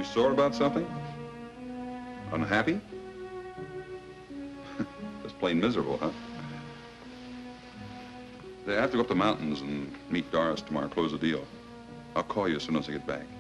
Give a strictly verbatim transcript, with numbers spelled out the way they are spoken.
sore about something? Unhappy? Just plain miserable, huh? I have to go up the mountains and meet Doris tomorrow, close the deal. I'll call you as soon as I get back.